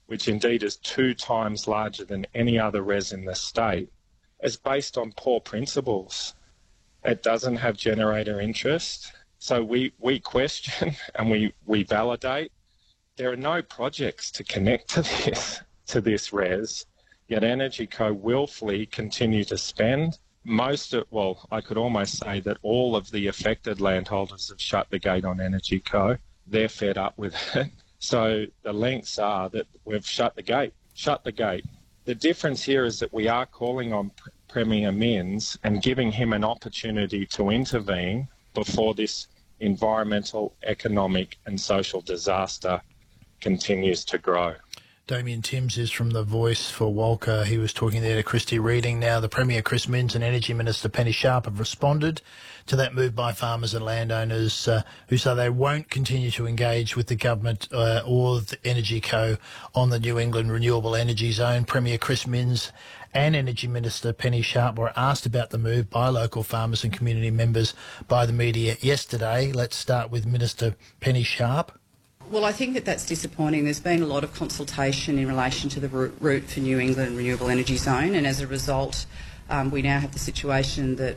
which indeed is 2 times larger than any other res in the state, is based on poor principles. It doesn't have generator interest. So we question and we validate. There are no projects to connect to this res, yet Energy Co willfully continue to spend. I could almost say that all of the affected landholders have shut the gate on Energy Co. They're fed up with it. So the lengths are that we've shut the gate. The difference here is that we are calling on Premier Minns and giving him an opportunity to intervene before this environmental, economic and social disaster continues to grow. Damien Timms is from The Voice for Walker. He was talking there to Christy Reading. Now, the Premier Chris Minns and Energy Minister Penny Sharp have responded to that move by farmers and landowners who say they won't continue to engage with the government or the Energy Co on the New England Renewable Energy Zone. Premier Chris Minns and Energy Minister Penny Sharp were asked about the move by local farmers and community members by the media yesterday. Let's start with Minister Penny Sharp. Well, I think that's disappointing. There's been a lot of consultation in relation to the route for New England Renewable Energy Zone, and as a result, we now have the situation that,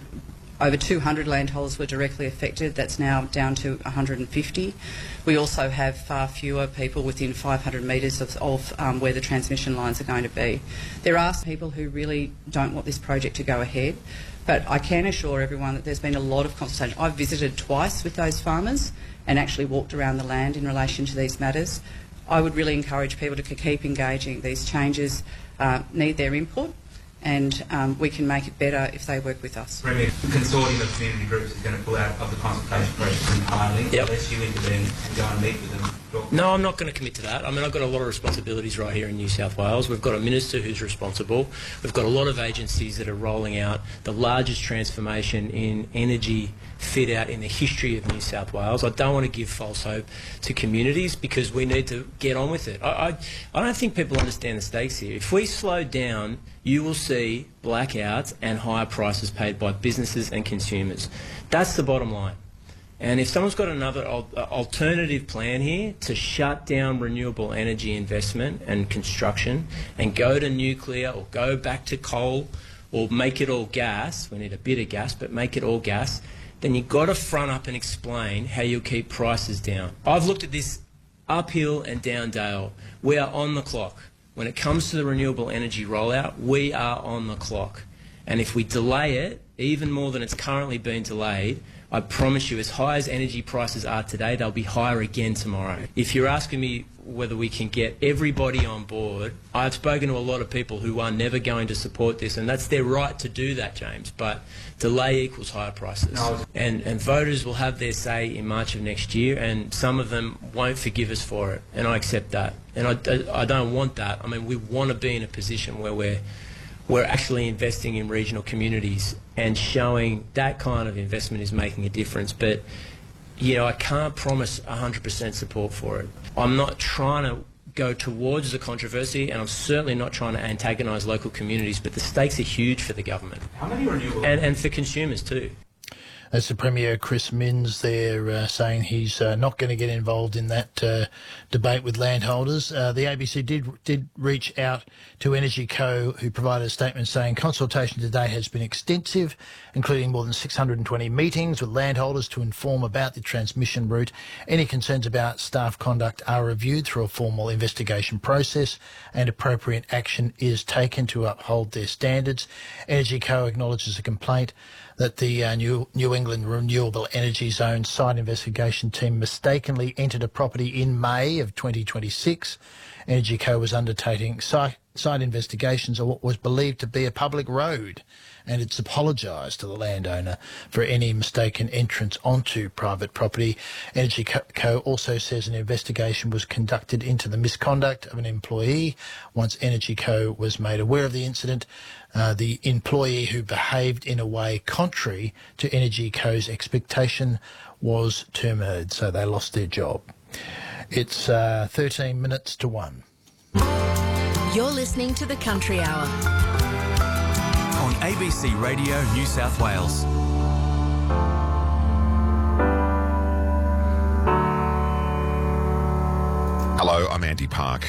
over 200 landholders were directly affected. That's now down to 150. We also have far fewer people within 500 metres of where the transmission lines are going to be. There are some people who really don't want this project to go ahead, but I can assure everyone that there's been a lot of consultation. I've visited twice with those farmers and actually walked around the land in relation to these matters. I would really encourage people to keep engaging. These changes need their input, and we can make it better if they work with us. Premier, the consortium of community groups is going to pull out of the consultation process entirely unless you intervene and go and meet with them. No, I'm not going to commit to that. I mean, I've got a lot of responsibilities right here in New South Wales. We've got a minister who's responsible. We've got a lot of agencies that are rolling out the largest transformation in energy fit out in the history of New South Wales. I don't want to give false hope to communities because we need to get on with it. I don't think people understand the stakes here. If we slow down, you will see blackouts and higher prices paid by businesses and consumers. That's the bottom line. And if someone's got another alternative plan here to shut down renewable energy investment and construction and go to nuclear or go back to coal or make it all gas, we need a bit of gas, but make it all gas, then you've got to front up and explain how you'll keep prices down. I've looked at this uphill and down dale. We are on the clock. When it comes to the renewable energy rollout, we are on the clock. And if we delay it, even more than it's currently been delayed, I promise you, as high as energy prices are today, they'll be higher again tomorrow. If you're asking me whether we can get everybody on board, I've spoken to a lot of people who are never going to support this, and that's their right to do that, James, but delay equals higher prices. No. And voters will have their say in March of next year, and some of them won't forgive us for it, and I accept that. And I don't want that. I mean, we want to be in a position where we're actually investing in regional communities and showing that kind of investment is making a difference. But, I can't promise 100% support for it. I'm not trying to go towards the controversy, and I'm certainly not trying to antagonise local communities, but the stakes are huge for the government. How many renewable... And for consumers too. That's the Premier Chris Minns there saying he's not going to get involved in that debate with landholders. The ABC did reach out to Energy Co, who provided a statement saying consultation today has been extensive, including more than 620 meetings with landholders to inform about the transmission route. Any concerns about staff conduct are reviewed through a formal investigation process, and appropriate action is taken to uphold their standards. Energy Co acknowledges a complaint that the New England Renewable Energy Zone site investigation team mistakenly entered a property in May of 2026. Energy Co was undertaking site investigations of what was believed to be a public road, and it's apologised to the landowner for any mistaken entrance onto private property. Energy Co also says an investigation was conducted into the misconduct of an employee. Once Energy Co was made aware of the incident, the employee who behaved in a way contrary to Energy Co's expectation was terminated, so they lost their job. It's 13 minutes to 1. You're listening to The Country Hour on ABC Radio New South Wales. Hello, I'm Andy Park.